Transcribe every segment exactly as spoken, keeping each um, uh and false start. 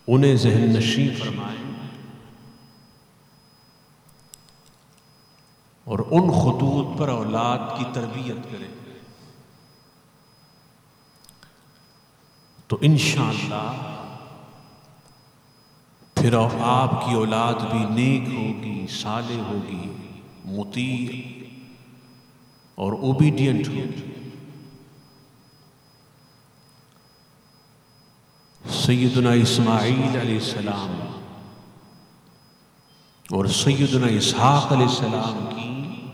انہیں ذہن نشین فرمائیں اور ان خطوط پر اولاد کی تربیت کریں تو انشاءاللہ پھر آپ کی اولاد بھی نیک ہوگی، صالح ہوگی، مطیع اور اوبیڈینٹ ہوگی۔ سیدنا اسماعیل علیہ السلام اور سیدنا اسحاق علیہ السلام کی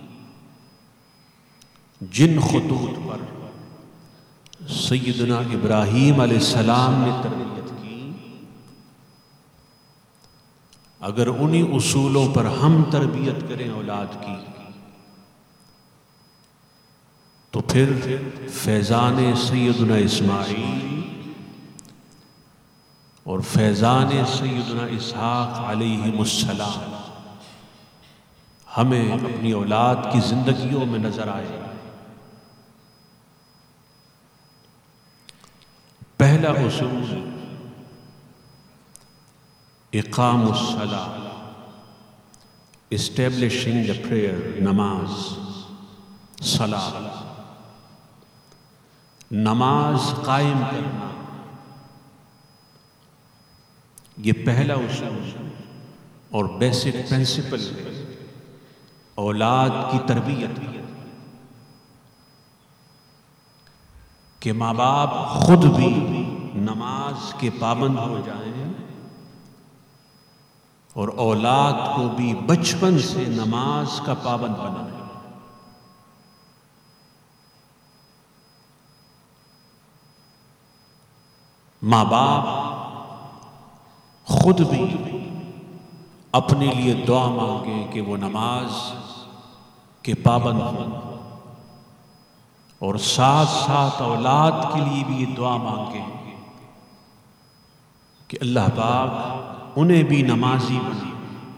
جن خطوط پر سیدنا ابراہیم علیہ السلام نے تربیت کی، اگر انہی اصولوں پر ہم تربیت کریں اولاد کی تو پھر فیضان سیدنا اسماعیل اور فیضان سیدنا اسحاق علیہ السلام ہمیں اپنی اولاد کی زندگیوں میں نظر آئے۔ پہلا اصول اقام الصلاۃ، اسٹیبلشنگ دا پریئر، نماز، صلاۃ، نماز قائم کرنا، یہ پہلا اصول اور بیسک پرنسپل ہے اولاد کی تربیت کا، کہ ماں باپ خود بھی نماز کے پابند ہو جائیں اور اولاد کو بھی بچپن سے نماز کا پابند بنائیں۔ ماں باپ خود بھی اپنے لیے دعا مانگیں کہ وہ نماز کے پابند ہوں، اور ساتھ ساتھ اولاد کے لیے بھی یہ دعا مانگیں کہ اللہ پاک انہیں بھی نمازی بنائے۔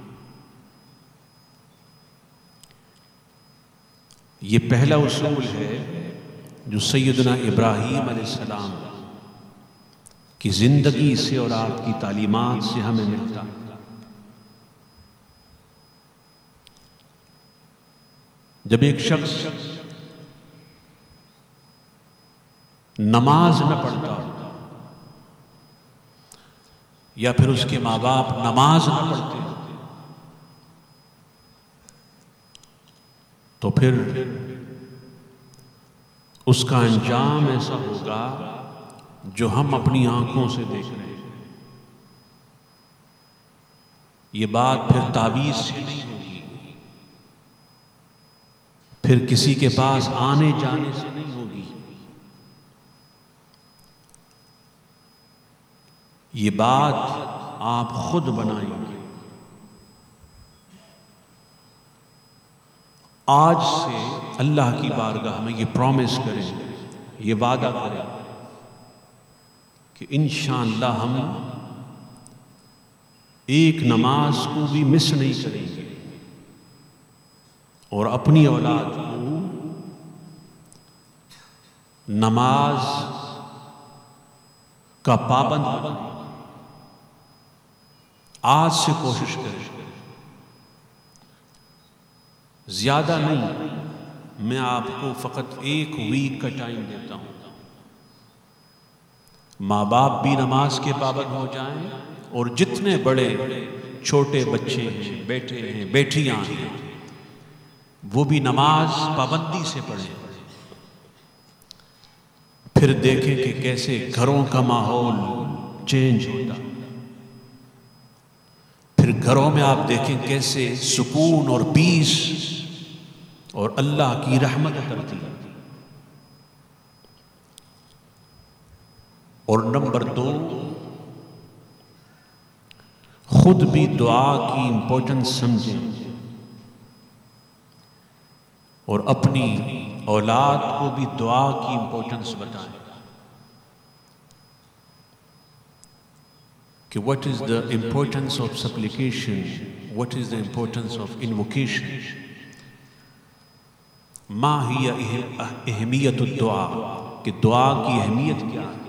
یہ پہلا اصول ہے جو سیدنا ابراہیم علیہ السلام کی زندگی سے اور آپ کی تعلیمات سے ہمیں ملتا ہے۔ جب ایک شخص نماز نہ پڑھتا یا پھر اس کے ماں باپ نماز نہ پڑھتے تو پھر اس کا انجام ایسا ہوگا جو ہم اپنی آنکھوں سے دیکھ رہے ہیں۔ یہ بات پھر تعویذ سے نہیں ہوگی، پھر کسی کے پاس آنے جانے سے نہیں ہوگی، یہ بات آپ خود بنائیں گے۔ آج سے اللہ کی بارگاہ میں یہ پرومس کریں، یہ وعدہ کریں کہ انشاءاللہ ہم ایک نماز کو بھی مس نہیں کریں گے اور اپنی اولاد کو نماز کا پابند بنائیں۔ آج سے کوشش کریں، زیادہ نہیں، میں آپ کو فقط ایک ویک کا ٹائم دیتا ہوں۔ ماں باپ بھی نماز کے پابند ہو جائیں اور جتنے بڑے چھوٹے بچے ہیں، بیٹے ہیں، بیٹیاں ہیں، وہ بھی نماز پابندی سے پڑھیں۔ پھر دیکھیں کہ کیسے گھروں کا ماحول چینج ہوتا، پھر گھروں میں آپ دیکھیں کیسے سکون اور پیس اور اللہ کی رحمت اترتی ہے۔ اور نمبر دو، خود بھی دعا کی امپورٹنس سمجھیں اور اپنی اولاد کو بھی دعا کی امپورٹنس بتائیں کہ what is the importance of supplication, what is the importance of invocation، ما ہی اہمیت الدعا، کہ دعا کی اہمیت کیا ہے۔